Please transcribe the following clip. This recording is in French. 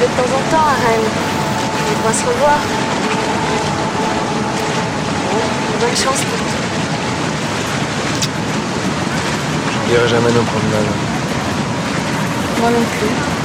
vais de temps en temps à Rennes. On pourra se revoir. Bon, bonne chance pour tout. J'oublierai jamais nos promenades. Moi non plus.